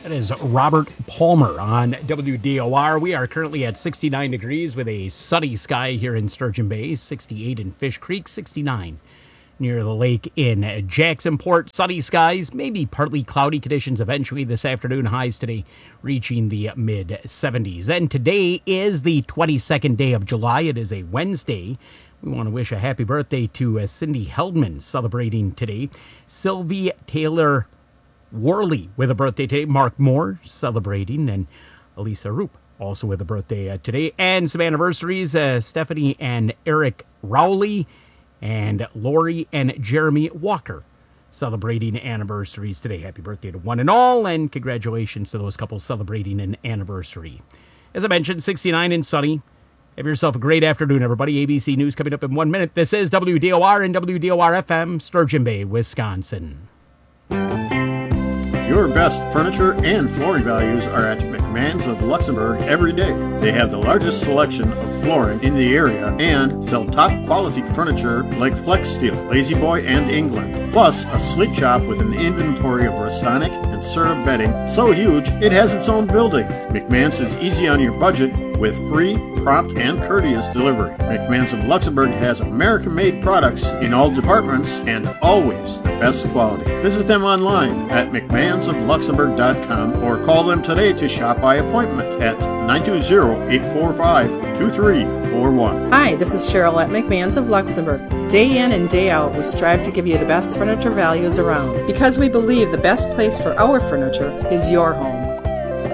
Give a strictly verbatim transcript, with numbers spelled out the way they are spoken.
That is Robert Palmer on W D O R. We are currently at sixty-nine degrees with a sunny sky here in Sturgeon Bay, sixty-eight in Fish Creek, sixty-nine near the lake in Jacksonport. Sunny skies, maybe partly cloudy conditions eventually this afternoon. Highs today reaching the mid seventies. And today is the twenty-second day of July. It is a Wednesday. We want to wish a happy birthday to uh, Cindy Heldman celebrating today. Sylvie Taylor Worley with a birthday today. Mark Moore celebrating, and Elisa Roop also with a birthday uh, today. And some anniversaries, uh, Stephanie and Eric Rowley, and Lori and Jeremy Walker celebrating anniversaries today. Happy birthday to one and all, and congratulations to those couples celebrating an anniversary. As I mentioned, sixty-nine and sunny. Have yourself a great afternoon, everybody. A B C News coming up in one minute. This is W D O R and W D O R F M, Sturgeon Bay, Wisconsin. Your best furniture and flooring values are at McMahon's of Luxembourg every day. They have the largest selection of flooring in the area and sell top quality furniture like Flex Steel, Lazy Boy, and England. Plus, a sleep shop with an inventory of Restonic and Serra bedding so huge it has its own building. McMahon's is easy on your budget with free, prompt, and courteous delivery. McMahon's of Luxembourg has American-made products in all departments and always the best quality. Visit them online at mcmahons of luxembourg dot com or call them today to shop by appointment at nine two zero, eight four five, two three four one. Hi, this is Cheryl at McMahon's of Luxembourg. Day in and day out, we strive to give you the best furniture values around because we believe the best place for our furniture is your home.